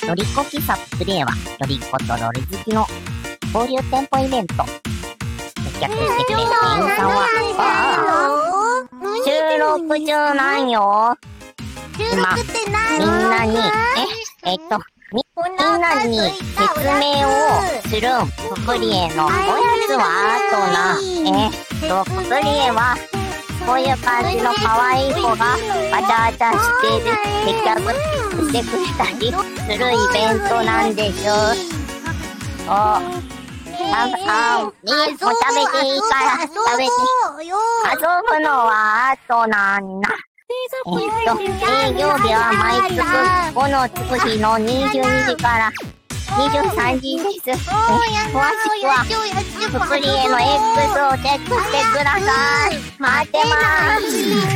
ロリコ喫茶プレイは、ロリコとロリ好きの交流店舗イベント。接客してくれる店員さんは、収録中なんよ。今、みんなに、みんなに説明をするん。ププリエのおやつはププリエは、こういう感じの可愛い子がわちゃわちゃしてる、接客してくれたりするイベントなんでしょ。もう食べていいから食べて。遊ぶのは後なんだ。営業日は毎月5のつく日の22時から23時です。詳しくはププリエの X をチェックしてください。待ってます。